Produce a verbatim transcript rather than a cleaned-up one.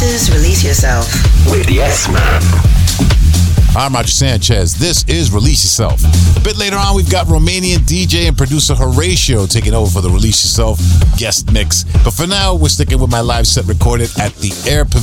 This is Release Yourself with Yes Man. I'm Roger Sanchez. This is Release Yourself. A bit later on, we've got Romanian D J and producer Horatio taking over for the Release Yourself guest mix. But for now, we're sticking with my live set recorded at the Air Pavilion